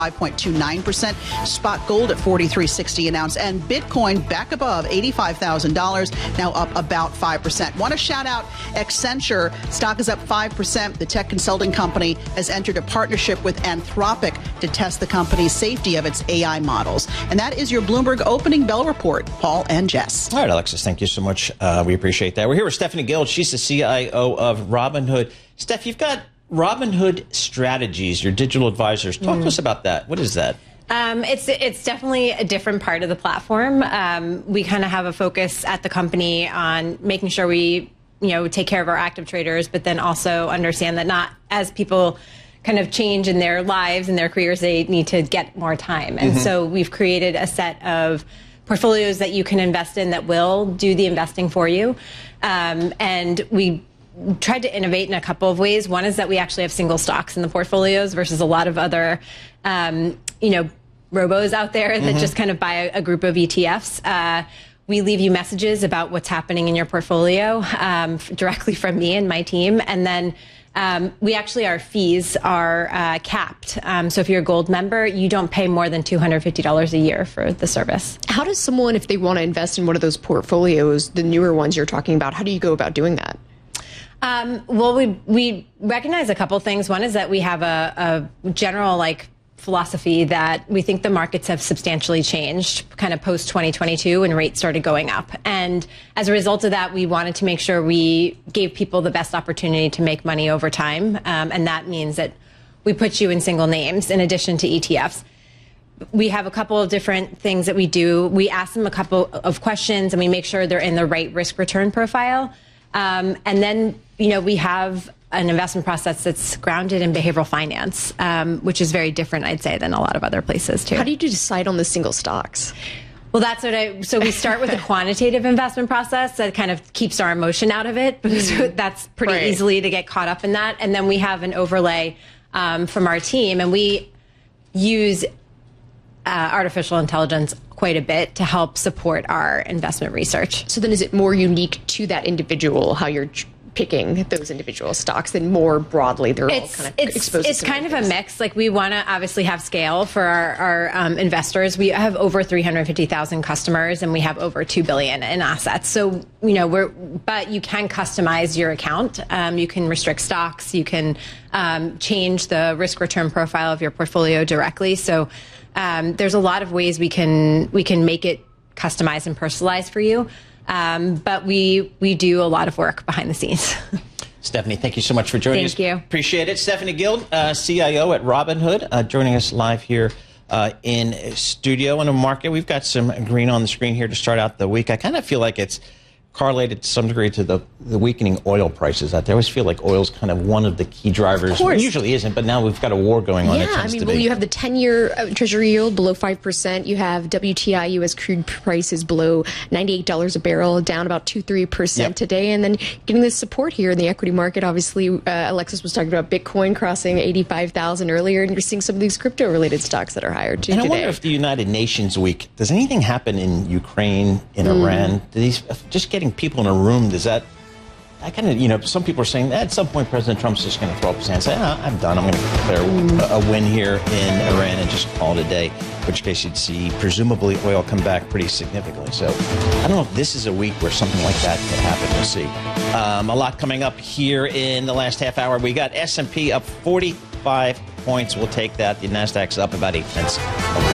5.29%, spot gold at $43.60 an ounce, and Bitcoin back above $85,000, now up about 5%. Want to shout out Accenture. Stock is up 5%. The tech consulting company has entered a partnership with Anthropic to test the company's safety of its AI models. And that is your Bloomberg Opening Bell Report. Paul and Jess. All right, Alexis, thank you so much. We appreciate that. We're here with Stephanie Guild. She's the CIO of Robinhood. Steph, you've got Robinhood Strategies, your digital advisors. Talk to us about that. What is that? It's definitely a different part of the platform. We kind of have a focus at the company on making sure we, take care of our active traders, but then also understand that not as people kind of change in their lives and their careers, they need to get more time. And so we've created a set of portfolios that you can invest in that will do the investing for you. And we tried to innovate in a couple of ways. One is that we actually have single stocks in the portfolios versus a lot of other, robos out there that just kind of buy a group of ETFs. We leave you messages about what's happening in your portfolio directly from me and my team. And then our fees are capped. So if you're a gold member, you don't pay more than $250 a year for the service. How does someone, if they want to invest in one of those portfolios, the newer ones you're talking about, how do you go about doing that? Well, we recognize a couple things. One is that we have a general philosophy that we think the markets have substantially changed kind of post 2022 when rates started going up. And as a result of that, we wanted to make sure we gave people the best opportunity to make money over time. And that means that we put you in single names in addition to ETFs. We have a couple of different things that we do. We ask them a couple of questions and we make sure they're in the right risk return profile. And then, we have an investment process that's grounded in behavioral finance, which is very different, I'd say, than a lot of other places, too. How do you decide on the single stocks? Well, so we start with a quantitative investment process that kind of keeps our emotion out of it, because that's pretty easily to get caught up in that. And then we have an overlay from our team, and we use artificial intelligence quite a bit to help support our investment research. So then is it more unique to that individual, how you're picking those individual stocks, than more broadly they're all kind of exposed to? It's kind of a mix. We want to obviously have scale for our investors. We have over 350,000 customers and we have over $2 billion in assets. So, but you can customize your account. You can restrict stocks. You can change the risk return profile of your portfolio directly. So there's a lot of ways we can make it customized and personalized for you. But we do a lot of work behind the scenes. Stephanie, thank you so much for joining us. Thank you. Appreciate it. Stephanie Guild, CIO at Robinhood, joining us live here in studio. In the market, we've got some green on the screen here to start out the week. I kind of feel like it's correlated to some degree to the weakening oil prices out there. I always feel like oil is kind of one of the key drivers. It usually isn't, but now we've got a war going on. Yeah, you have the 10-year Treasury yield below 5%. You have WTI U.S. crude prices below $98 a barrel, down about 2-3% today. And then getting this support here in the equity market. Obviously, Alexis was talking about Bitcoin crossing 85,000 earlier, and you're seeing some of these crypto-related stocks that are higher too today. I wonder if the United Nations week, does anything happen in Ukraine, in Iran? Do these just getting people in a room, does that, I kind of, some people are saying that at some point President Trump's just going to throw up his hand and say, I'm done, I'm going to declare a win here in Iran and just call it a day, in which case you'd see presumably oil come back pretty significantly. So I don't know if this is a week where something like that could happen. We'll see. A lot coming up here in the last half hour. We got S&P up 45 points. We'll take that. The NASDAQ's up about 8 cents.